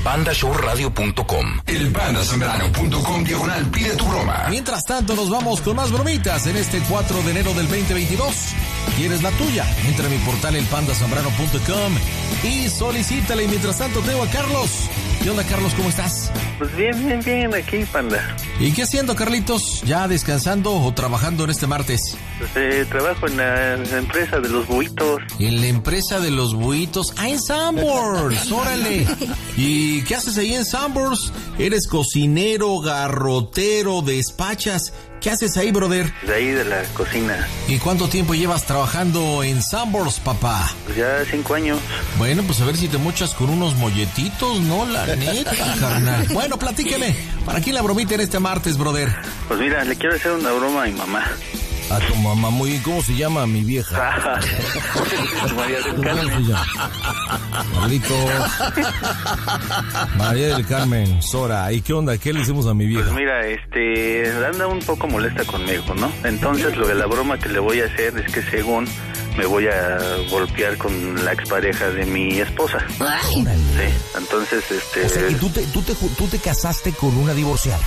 elpandashowradio.com. elpandasambrano.com/, pide tu broma. Mientras tanto, nos vamos con más bromitas en este 4 de enero del 2022. ¿Quieres la tuya? Entra a mi portal elpandasambrano.com y solicítala. Y mientras tanto tengo a Carlos. ¿Qué onda, Carlos? ¿Cómo estás? Pues bien, aquí, panda. ¿Y qué haciendo, Carlitos? ¿Ya descansando o trabajando en este martes? Pues trabajo en la empresa de los buitos. En la empresa de los buitos. ¡Ah, en Sanborns! ¡Órale! ¿Y qué haces ahí en Sanborns? ¿Eres cocinero, garrotero, despachas? ¿Qué haces ahí, brother? De ahí, de la cocina. ¿Y cuánto tiempo llevas trabajando en Sanborns, papá? Pues ya 5 años. Bueno, pues a ver si te mochas con unos molletitos, ¿no? La neta, carnal. Bueno, platíqueme. ¿Para quién la bromita en este martes, brother? Pues mira, le quiero hacer una broma a mi mamá. A tu mamá, muy bien. ¿Cómo se llama mi vieja? María del Carmen. Maldito. María del Carmen, Sora. ¿Y qué onda? ¿Qué le hicimos a mi vieja? Pues mira, anda un poco molesta conmigo, ¿no? Entonces lo de la broma que le voy a hacer es que según me voy a golpear con la expareja de mi esposa. Sí, entonces, O sea, que tú te casaste con una divorciada.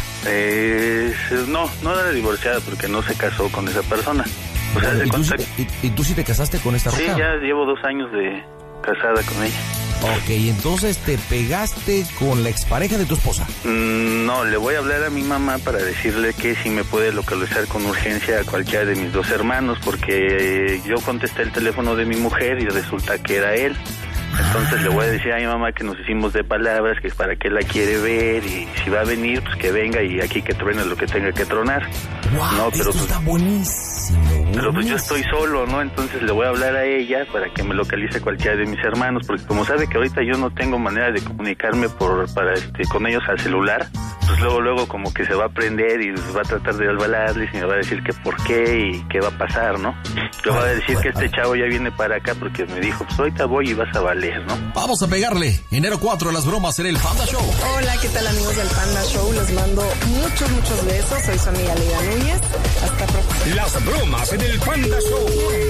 No era divorciada porque no se casó con esa persona. O sea, ¿Y tú sí te casaste con esta roja? Sí, ya llevo 2 años de casada con ella. Ok, entonces te pegaste con la expareja de tu esposa. No, le voy a hablar a mi mamá para decirle que si me puede localizar con urgencia a cualquiera de mis 2 hermanos, porque yo contesté el teléfono de mi mujer y resulta que era él. Entonces le voy a decir a mi mamá que nos hicimos de palabras, que es para qué la quiere ver y si va a venir, pues que venga y aquí que truene lo que tenga que tronar. Wow, no, pero esto está buenísimo. Pero pues yo estoy solo, ¿no? Entonces le voy a hablar a ella para que me localice cualquiera de mis hermanos, porque como sabe que ahorita yo no tengo manera de comunicarme con ellos al celular, pues luego como que se va a prender y va a tratar de hablarles y me va a decir que por qué y qué va a pasar, ¿no? Le voy a decir que este chavo ya viene para acá porque me dijo, pues ahorita voy y vas a valer, ¿no? Vamos a pegarle. Enero 4, las bromas en el Panda Show. Hola, ¿qué tal, amigos del Panda Show? Les mando muchos besos. Soy su amiga Leida Núñez. Hasta pronto. Las bromas en el Panda Show.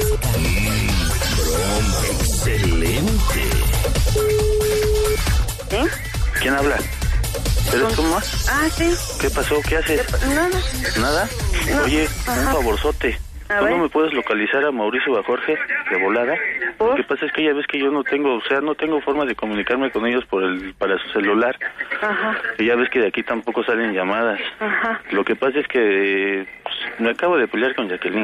Broma excelente. ¿Eh? ¿Quién habla? ¿Eres tú más? Ah, sí. ¿Qué pasó? ¿Qué haces? Nada. ¿Nada? No. Oye, Ajá. un favorzote. A ver. ¿Cómo me puedes localizar a Mauricio o a Jorge de volada? Lo que pasa es que ya ves que yo no tengo forma de comunicarme con ellos para su celular. Ajá. Y ya ves que de aquí tampoco salen llamadas. Ajá. Lo que pasa es que me acabo de pelear con Jacqueline.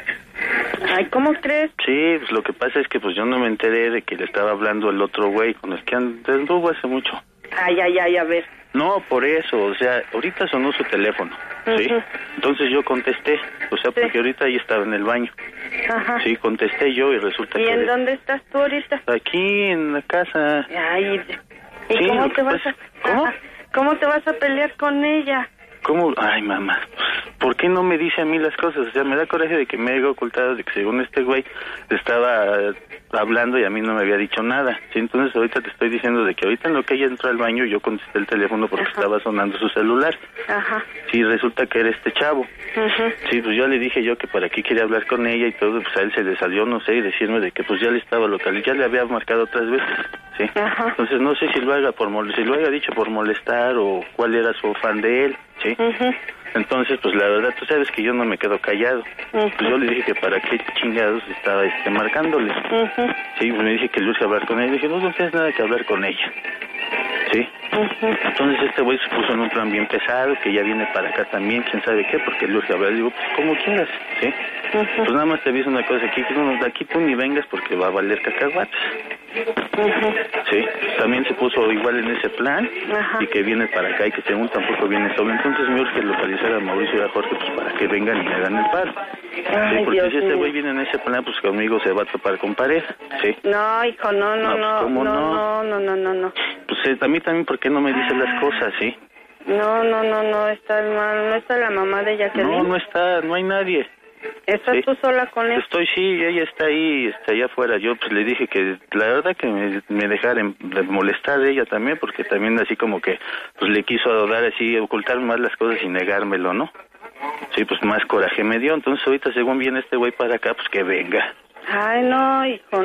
Ay, ¿cómo crees? Sí, pues lo que pasa es que pues yo no me enteré de que le estaba hablando el otro güey con el que anduvo hace mucho. Ay, a ver. No, por eso, o sea, ahorita sonó su teléfono, ¿sí? Ujú. Entonces yo contesté, o sea, porque Sí. ahorita ahí estaba en el baño. Ajá. Sí, contesté yo y resulta ¿Y que... en dónde estás tú ahorita? Aquí en la casa. Ay, ¿y Sí, cómo lo te que vas pasa- a... ¿Cómo? Ajá. ¿Cómo te vas a pelear con ella? ¿Cómo? Ay, mamá, ¿por qué no me dice a mí las cosas? O sea, me da coraje de que me haya ocultado de que según este güey estaba hablando y a mí no me había dicho nada. Sí, entonces ahorita te estoy diciendo de que ahorita en lo que ella entró al baño yo contesté el teléfono porque Ajá. estaba sonando su celular. Ajá. Sí, resulta que era este chavo. Ujú. Sí, pues yo le dije yo que para qué quería hablar con ella y todo, pues a él se le salió, no sé, y decirme de que pues ya le estaba local, ya le había marcado otras veces, sí. Ajá. Entonces no sé si lo haya dicho por molestar o cuál era su afán de él, sí. Ujú. Entonces, pues la verdad, tú sabes que yo no me quedo callado. Ujú. Pues yo le dije que para qué chingados estaba marcándole. Ujú. Sí, pues me dije que le urge hablar con ella. Le dije, no tienes nada que hablar con ella. Sí. Ujú. Entonces este güey se puso en un plan bien pesado, que ya viene para acá también, quién sabe qué, porque le urge hablar. Le digo, pues como quieras, ¿sí? Ujú. Pues nada más te aviso una cosa, aquí tú ni vengas porque va a valer cacahuates. Ujú. Sí, también se puso igual en ese plan. Ajá. Y que viene para acá y que según tampoco viene solo. Entonces me urge localizar a Mauricio y a Jorge pues para que vengan y me hagan el paro. Ay, Sí, porque Dios si este mío. güey viene en ese plan, pues conmigo se va a topar con pareja, ¿sí? No, hijo, no, No, pues, ¿cómo no. Pues a mí también, ¿por qué no me dice las cosas, sí? No, está mal, no está la mamá de Jacqueline. No está, no hay nadie. ¿Estás sí. tú sola con él? Sí, ella está ahí, está allá afuera. Yo pues le dije que la verdad que me dejara de molestar de ella también, porque también así como que pues le quiso dar así, ocultar más las cosas y negármelo, ¿no? Sí, pues más coraje me dio. Entonces ahorita según viene este güey para acá, pues que venga. Ay, no, hijo.